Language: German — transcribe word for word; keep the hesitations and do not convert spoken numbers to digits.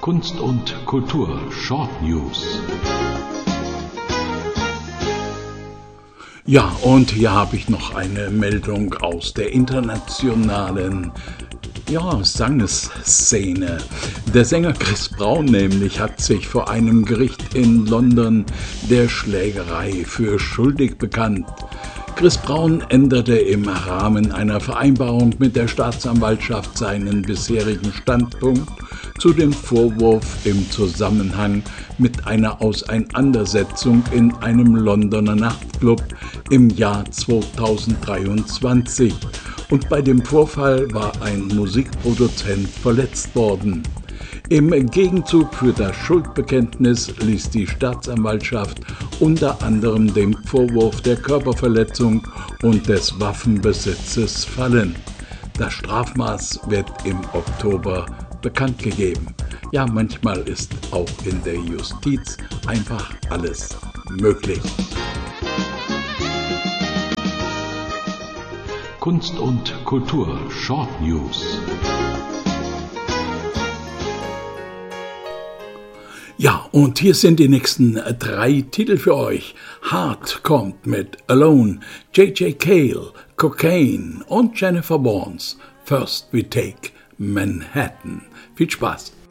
Kunst und Kultur Short News. Ja, und hier habe ich noch eine Meldung aus der internationalen ja, Sangesszene. Der Sänger Chris Brown nämlich hat sich vor einem Gericht in London der Schlägerei für schuldig bekannt. Chris Brown änderte im Rahmen einer Vereinbarung mit der Staatsanwaltschaft seinen bisherigen Standpunkt zu dem Vorwurf im Zusammenhang mit einer Auseinandersetzung in einem Londoner Nachtclub im Jahr zweitausenddreiundzwanzig. Und bei dem Vorfall war ein Musikproduzent verletzt worden. Im Gegenzug für das Schuldbekenntnis ließ die Staatsanwaltschaft unter anderem den Vorwurf der Körperverletzung und des Waffenbesitzes fallen. Das Strafmaß wird im Oktober bekannt gegeben. Ja, manchmal ist auch in der Justiz einfach alles möglich. Kunst und Kultur Short News. Ja, und hier sind die nächsten drei Titel für euch. Heart kommt mit Alone, J J Cale, Cocaine und Jennifer Barnes. First we take Manhattan. Viel Spaß.